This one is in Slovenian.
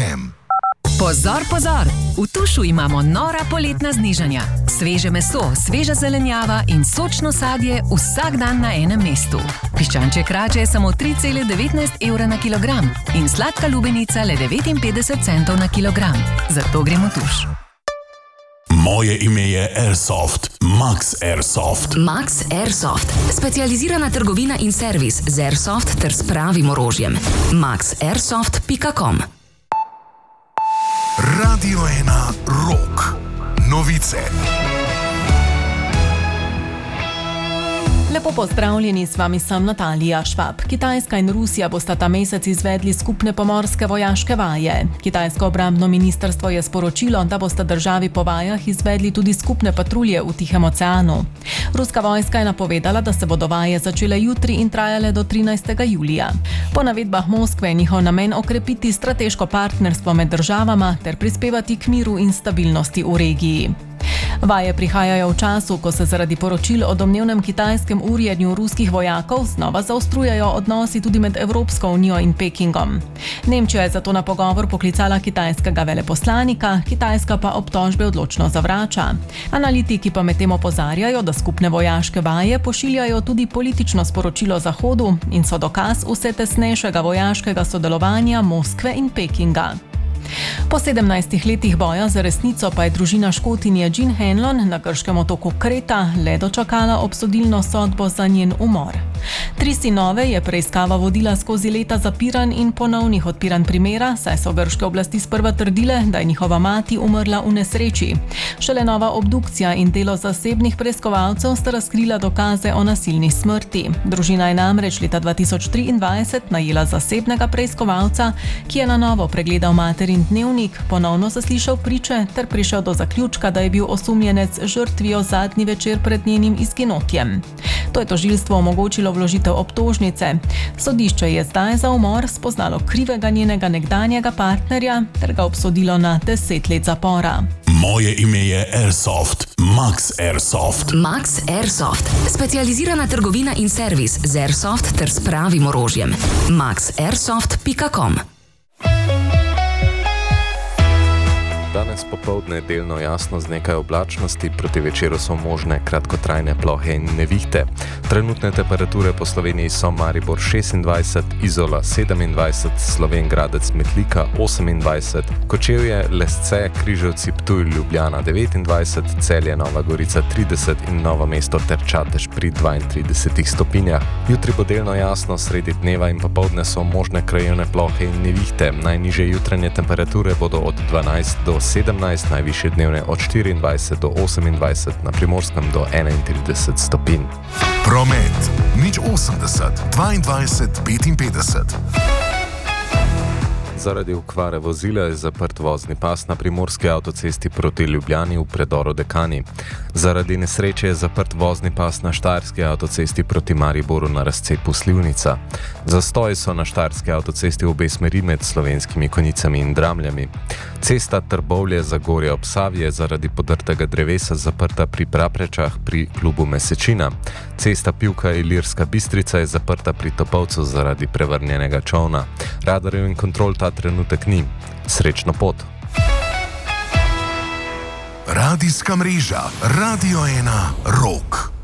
FM. Pozor, pozor! V Tušu imamo nora poletna znižanja. Sveže meso, sveža zelenjava in sočno sadje vsak dan na enem mestu. Piščančje krače je samo 3,19 evra na kilogram in sladka lubenica le 59 centov na kilogram. Zato gremo v Tuš. Moje ime je Airsoft, Max Airsoft. Max Airsoft, specializirana trgovina in servis z Airsoft ter s pravim orožjem. maxairsoft.com. Radio 1 Rock. Novice. Lepo pozdravljeni, s vami sem Natalija Švab. Kitajska in Rusija bosta ta mesec izvedli skupne pomorske vojaške vaje. Kitajsko obrambno ministrstvo je sporočilo, da bosta državi po vajah izvedli tudi skupne patrulje v Tihem oceanu. Ruska vojska je napovedala, da se bodo vaje začele jutri in trajale do 13. julija. Po navedbah Moskve je njihov namen okrepiti strateško partnerstvo med državama ter prispevati k miru in stabilnosti v regiji. Vaje prihajajo v času, ko se zaradi poročil o domnevnem kitajskem urjenju ruskih vojakov znova zaostrujajo odnosi tudi med Evropsko unijo in Pekingom. Nemčija je zato na pogovor poklicala kitajskega veleposlanika, Kitajska pa obtožbe odločno zavrača. Analitiki pa medtem opozarjajo, da skupne vojaške vaje pošiljajo tudi politično sporočilo Zahodu in so dokaz vse tesnejšega vojaškega sodelovanja Moskve in Pekinga. Po 17 letih boja za resnico pa je družina Škotinje Jean Hanlon na grškem otoku Kreta le dočakala obsodilno sodbo za njen umor. 3 sinove je preiskava vodila skozi leta zapiranj in ponovnih odpiranj primera, saj so grške oblasti sprva trdile, da je njihova mati umrla v nesreči. Šele nova obdukcija in delo zasebnih preiskovalcev sta razkrila dokaze o nasilni smrti. Družina je namreč leta 2023 najela zasebnega preiskovalca, ki je na novo pregledal materin dnevnik, ponovno zaslišal priče ter prišel do zaključka, da je bil osumljenec žrtvijo zadnji večer pred njenim izginotjem. To je tožilstvo omogočilo vložitev obtožnice. Sodišče je zdaj za umor spoznalo krivega njenega nekdanjega partnerja ter ga obsodilo na 10 let zapora. Moje ime je Airsoft, Max Airsoft. Max Airsoft, specializirana trgovina in servis z Airsoft ter s pravim orožjem. maxairsoft.com. Danes popoldne delno jasno z nekaj oblačnosti, proti večeru so možne kratkotrajne plohe in nevihte. Trenutne temperature po Sloveniji so Maribor 26, Izola 27, Slovenj Gradec Metlika 28, Kočevje, Lesce, Križevci, Ptuj, Ljubljana 29, Celje, Nova Gorica 30 in Novo mesto ter Čatež pri 32 stopinjah. Jutri bo delno jasno, sredi dneva in popoldne so možne krajevne plohe in nevihte. Najnižje jutranje temperature bodo od 12 do 17, najvišje dnevne od 24 do 28, na Primorskem do 31 stopinj. Promet. 080 22 55. Zaradi okvare vozila je zaprt vozni pas na primorski avtocesti proti Ljubljani v predoru Dekani. Zaradi nesreče je zaprt vozni pas na štajerski avtocesti proti Mariboru na razcepu Slivnica. Zastoji so na štajerski avtocesti v obe smeri med Slovenskimi Konjicami in Dramljami. Cesta Trbovlje-Zagorje ob Savi je zaradi podrtega drevesa zaprta pri Praprečah pri klubu Mesečina. Cesta Pivka-Ilirska Bistrica je zaprta pri Topolcu zaradi prevrnjenega čolna. Radarjev in kontrol ta trenutek ni. Srečno pot. Radijska mreža Radio 1 Rock.